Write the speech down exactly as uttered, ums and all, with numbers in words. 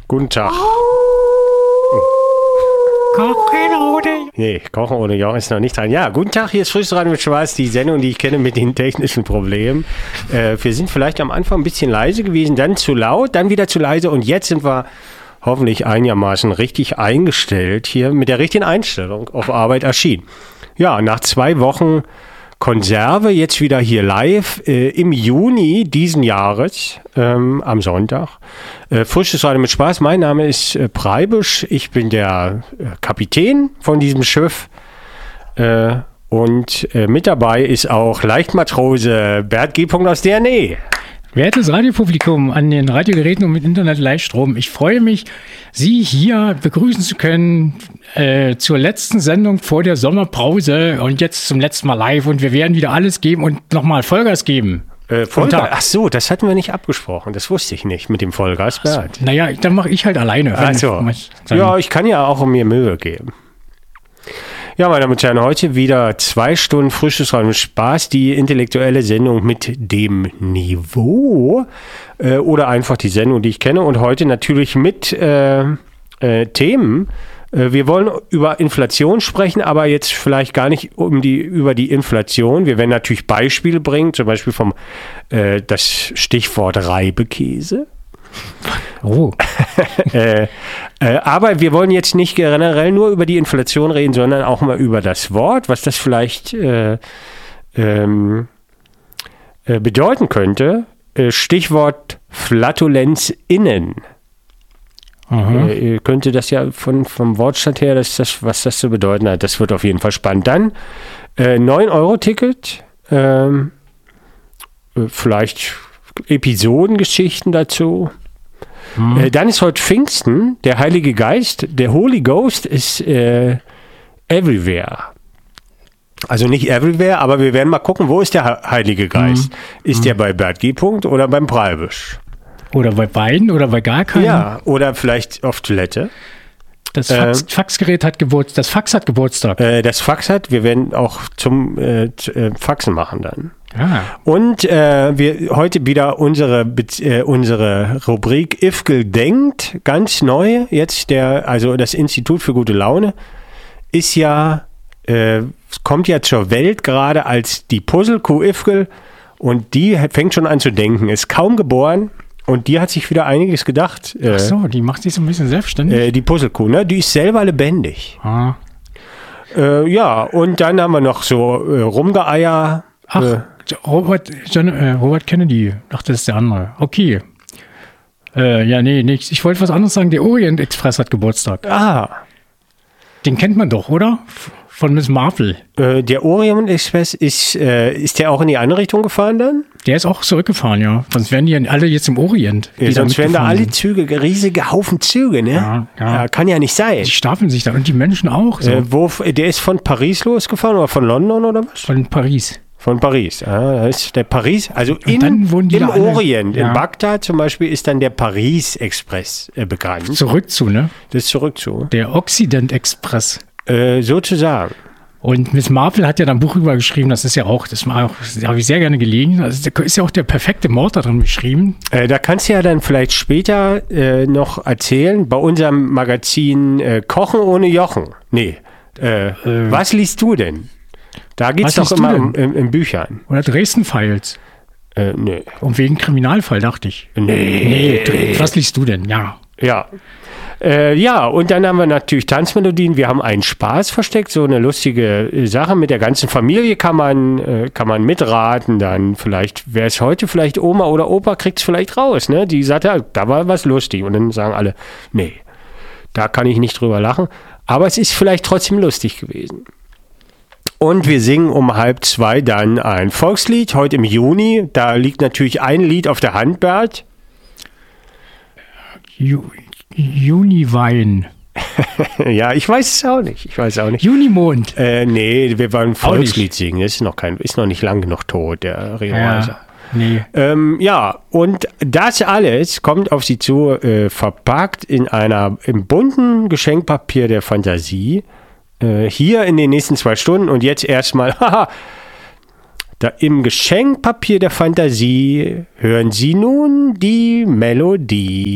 Guten Tag. Kochen ohne... Nee, Kochen ohne Jochen ist noch nicht dran. Ja, guten Tag, hier ist Frühstück mit Schwarz, die Sendung, die ich kenne mit den technischen Problemen. Äh, wir sind vielleicht am Anfang ein bisschen leise gewesen, dann zu laut, dann wieder zu leise und jetzt sind wir hoffentlich einigermaßen richtig eingestellt hier mit der richtigen Einstellung auf Arbeit erschienen. Ja, nach zwei Wochen Konserve, jetzt wieder hier live äh, im Juni diesen Jahres, ähm, am Sonntag. Äh, Frisches Radio mit Spaß, mein Name ist äh, Preibisch, ich bin der äh, Kapitän von diesem Schiff äh, und äh, mit dabei ist auch Leichtmatrose Bert G. aus D N E. Wertes Radiopublikum an den Radiogeräten und mit Internet-Live-Strom, ich freue mich, Sie hier begrüßen zu können äh, zur letzten Sendung vor der Sommerpause und jetzt zum letzten Mal live und wir werden wieder alles geben und nochmal Vollgas geben. Äh, Vollgas? Ach so, das hatten wir nicht abgesprochen, das wusste ich nicht mit dem Vollgas, Bert. So, naja, dann mache ich halt alleine. Ach so. Ja, ich kann ja auch mir Mühe geben. Ja, meine Damen und Herren, heute wieder zwei Stunden Frisches Radio mit Spaß, die intellektuelle Sendung mit dem Niveau äh, oder einfach die Sendung, die ich kenne und heute natürlich mit äh, äh, Themen. Äh, wir wollen über Inflation sprechen, aber jetzt vielleicht gar nicht um die, über die Inflation. Wir werden natürlich Beispiele bringen, zum Beispiel vom äh, das Stichwort Reibekäse. Oh. äh, äh, aber wir wollen jetzt nicht generell nur über die Inflation reden, sondern auch mal über das Wort, was das vielleicht äh, ähm, äh, bedeuten könnte. Äh, Stichwort FlatulenzInnen. Äh, könnte das ja von, vom Wortstand her, dass das, was das zu bedeuten hat, das wird auf jeden Fall spannend. Dann äh, neun Euro Ticket, ähm, äh, vielleicht Episodengeschichten dazu. Hm. Äh, dann ist heute Pfingsten, der Heilige Geist, der Holy Ghost ist äh, everywhere. Also nicht everywhere, aber wir werden mal gucken, wo ist der Heilige Geist? Hm. Ist hm. der bei Bert G. oder beim Preibisch? Oder bei beiden oder bei gar keinen? Ja, oder vielleicht auf Toilette. Das Fax, äh, Faxgerät hat Geburtstag, das Fax hat Geburtstag. Äh, das Fax hat, wir werden auch zum äh, t, äh, Faxen machen dann. Ah. Und äh, wir heute wieder unsere äh, unsere Rubrik IFGL denkt, ganz neu. Jetzt der, also das Institut für gute Laune ist ja, äh, kommt ja zur Welt gerade als die Puzzlekuh IFGL und die fängt schon an zu denken, ist kaum geboren. Und die hat sich wieder einiges gedacht. Äh, Ach so, die macht sich so ein bisschen selbstständig. Äh, die Puzzlekuh, ne? Die ist selber lebendig. Ah. Äh, ja, und dann haben wir noch so äh, Rumgeeier. Ach, äh, Robert, John, äh, Robert Kennedy. Ach, das ist der andere. Okay. Äh, ja, nee, nichts. Ich wollte was anderes sagen. Der Orient Express hat Geburtstag. Ah. Den kennt man doch, oder? Von Miss Marple. Äh, der Orient Express, ist, äh, ist der auch in die andere Richtung gefahren dann? Der ist auch zurückgefahren, ja. Sonst wären die ja alle jetzt im Orient. Ja, sonst wären da alle Züge, riesige Haufen Züge, ne? Ja, ja. Ja, kann ja nicht sein. Die stapeln sich da und die Menschen auch. So. Äh, wo, der ist von Paris losgefahren oder von London oder was? Von Paris. Von Paris. Ah, da ist der Paris, also in, dann wurden die im alle, Orient, ja. in Bagdad zum Beispiel, ist dann der Paris-Express äh, bekannt. Zurück zu, ne? Das ist zurück zu. Der Occident-Express. Äh, sozusagen. Und Miss Marple hat ja dann ein Buch drüber geschrieben, das ist ja auch, das habe ich sehr gerne gelesen. Also da ist ja auch der perfekte Mord da drin beschrieben. Äh, da kannst du ja dann vielleicht später äh, noch erzählen, bei unserem Magazin äh, Kochen ohne Jochen. Nee, äh, äh, was liest du denn? Da geht es doch immer um, in, in Büchern. Oder Dresden Files. Äh, nee. Und wegen Kriminalfall, dachte ich. Nee. Nee, was liest du denn? Ja. Ja. Äh, ja, und dann haben wir natürlich Tanzmelodien. Wir haben einen Spaß versteckt, so eine lustige äh, Sache. Mit der ganzen Familie kann man, äh, kann man mitraten. Dann vielleicht, wer es heute vielleicht Oma oder Opa, kriegt es vielleicht raus. Ne? Die sagt, ja, da war was lustig. Und dann sagen alle, nee, da kann ich nicht drüber lachen. Aber es ist vielleicht trotzdem lustig gewesen. Und wir singen um halb zwei dann ein Volkslied, heute im Juni. Da liegt natürlich ein Lied auf der Hand, Bert. Ju- Juniwein. Ja, ich weiß es auch nicht. Ich weiß auch nicht. Junimond. Äh, nee, wir wollen ein Volkslied singen. Das ist noch kein, ist noch nicht lang genug tot, der Rehoreiser. Ja, nee. Ähm, ja, und das alles kommt auf Sie zu, äh, verpackt in einer, im bunten Geschenkpapier der Fantasie. Äh, hier in den nächsten zwei Stunden und jetzt erstmal, haha, da im Geschenkpapier der Fantasie hören Sie nun die Melodie.